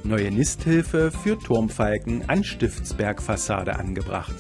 Neue Nisthilfe für Turmfalken an Stiftsbergfassade angebracht.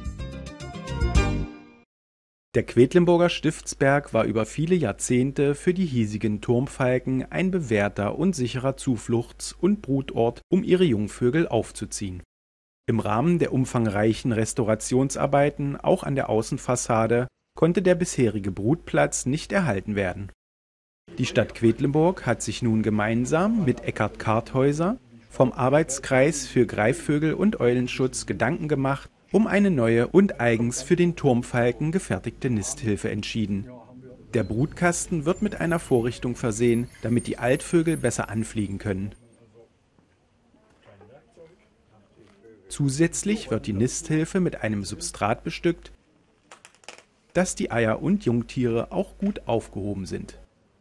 Der Quedlinburger Stiftsberg war über viele Jahrzehnte für die hiesigen Turmfalken ein bewährter und sicherer Zufluchts- und Brutort, um ihre Jungvögel aufzuziehen. Im Rahmen der umfangreichen Restaurationsarbeiten, auch an der Außenfassade, konnte der bisherige Brutplatz nicht erhalten werden. Die Stadt Quedlinburg hat sich nun gemeinsam mit Eckhard Karthäuser vom Arbeitskreis für Greifvögel und Eulenschutz Gedanken gemacht, um eine neue und eigens für den Turmfalken gefertigte Nisthilfe entschieden. Der Brutkasten wird mit einer Vorrichtung versehen, damit die Altvögel besser anfliegen können. Zusätzlich wird die Nisthilfe mit einem Substrat bestückt, dass die Eier und Jungtiere auch gut aufgehoben sind.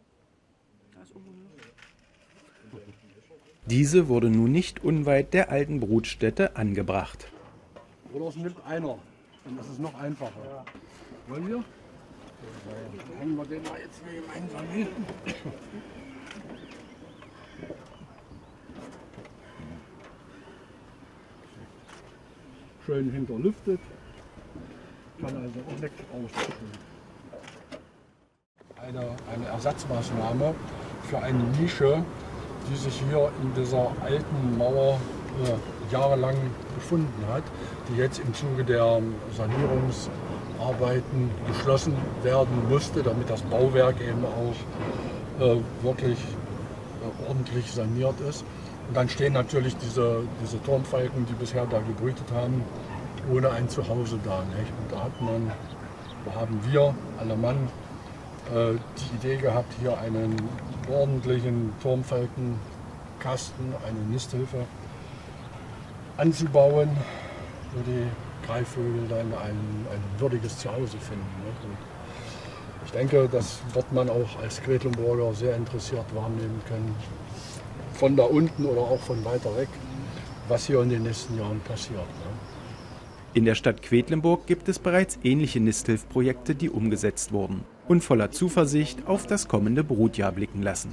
Diese wurde nun nicht unweit der alten Brutstätte angebracht. Oder es nimmt einer, dann ist es noch einfacher. Ja. Wollen wir? Dann hängen wir den mal jetzt gemeinsam hin. Schön hinterlüftet. Kann also auch nicht rauskommen. Eine Ersatzmaßnahme für eine Nische, die sich hier in dieser alten Mauer jahrelang befunden hat, die jetzt im Zuge der Sanierungsarbeiten geschlossen werden musste, damit das Bauwerk eben auch wirklich ordentlich saniert ist. Und dann stehen natürlich diese Turmfalken, die bisher da gebrütet haben, ohne ein Zuhause da. Nicht? Und da haben wir, alle Mann, die Idee gehabt, hier einen ordentlichen Turmfalkenkasten, eine Nisthilfe anzubauen, wo die Greifvögel dann ein würdiges Zuhause finden. Und ich denke, das wird man auch als Quedlinburger sehr interessiert wahrnehmen können, von da unten oder auch von weiter weg, was hier in den nächsten Jahren passiert. In der Stadt Quedlinburg gibt es bereits ähnliche Nisthilfprojekte, die umgesetzt wurden und voller Zuversicht auf das kommende Brutjahr blicken lassen.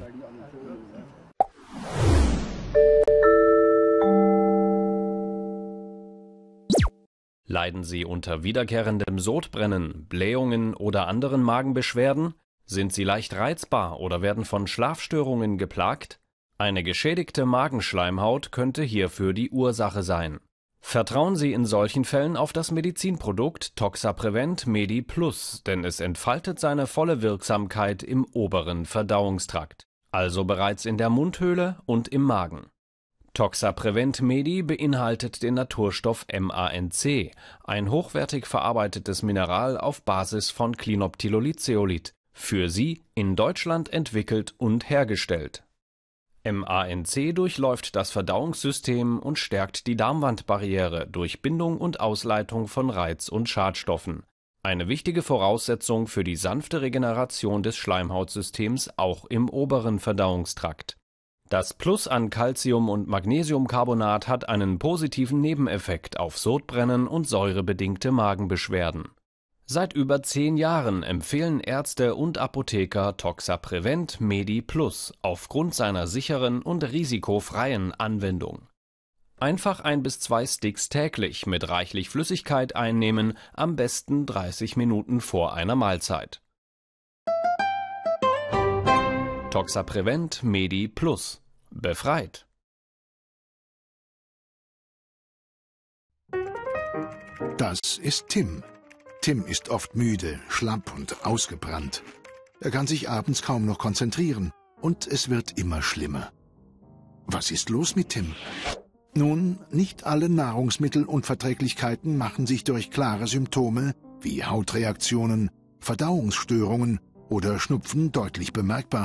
Leiden Sie unter wiederkehrendem Sodbrennen, Blähungen oder anderen Magenbeschwerden? Sind Sie leicht reizbar oder werden von Schlafstörungen geplagt? Eine geschädigte Magenschleimhaut könnte hierfür die Ursache sein. Vertrauen Sie in solchen Fällen auf das Medizinprodukt Toxaprevent Medi Plus, denn es entfaltet seine volle Wirksamkeit im oberen Verdauungstrakt, also bereits in der Mundhöhle und im Magen. Toxaprevent Medi beinhaltet den Naturstoff MANC, ein hochwertig verarbeitetes Mineral auf Basis von Clinoptilolid-Zeolit, für Sie in Deutschland entwickelt und hergestellt. MANC durchläuft das Verdauungssystem und stärkt die Darmwandbarriere durch Bindung und Ausleitung von Reiz- und Schadstoffen. Eine wichtige Voraussetzung für die sanfte Regeneration des Schleimhautsystems auch im oberen Verdauungstrakt. Das Plus an Calcium- und Magnesiumcarbonat hat einen positiven Nebeneffekt auf Sodbrennen und säurebedingte Magenbeschwerden. Seit über 10 Jahren empfehlen Ärzte und Apotheker Toxaprevent Medi Plus aufgrund seiner sicheren und risikofreien Anwendung. Einfach 1 bis 2 Sticks täglich mit reichlich Flüssigkeit einnehmen, am besten 30 Minuten vor einer Mahlzeit. Toxaprevent Medi Plus. Befreit! Das ist Tim. Tim ist oft müde, schlapp und ausgebrannt. Er kann sich abends kaum noch konzentrieren und es wird immer schlimmer. Was ist los mit Tim? Nun, nicht alle Nahrungsmittelunverträglichkeiten machen sich durch klare Symptome wie Hautreaktionen, Verdauungsstörungen oder Schnupfen deutlich bemerkbar.